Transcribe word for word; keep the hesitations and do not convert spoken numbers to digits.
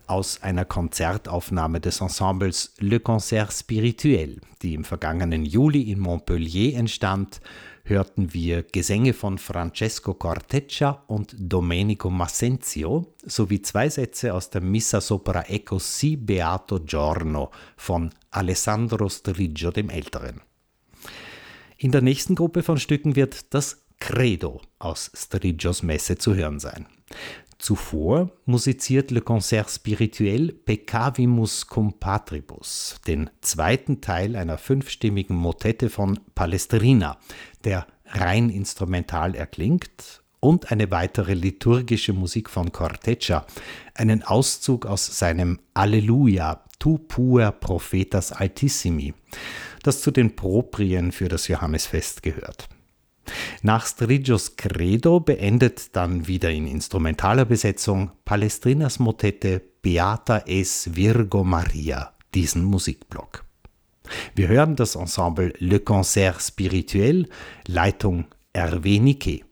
aus einer Konzertaufnahme des Ensembles Le Concert Spirituel, die im vergangenen Juli in Montpellier entstand, hörten wir Gesänge von Francesco Corteccia und Domenico Massenzio sowie zwei Sätze aus der Missa sopra Ecco sì beato giorno von Alessandro Striggio dem Älteren. In der nächsten Gruppe von Stücken wird das Credo aus Striggios Messe zu hören sein. Zuvor musiziert Le Concert Spirituel Peccavimus cum Patribus, den zweiten Teil einer fünfstimmigen Motette von Palestrina, der rein instrumental erklingt, und eine weitere liturgische Musik von Corteccia, einen Auszug aus seinem Alleluia, tu puer prophetas altissimi, das zu den Proprien für das Johannesfest gehört. Nach Striggios Credo beendet dann wieder in instrumentaler Besetzung Palestrinas Motette Beata es Virgo Maria diesen Musikblock. Wir hören das Ensemble Le Concert Spirituel, Leitung Hervé Niquet.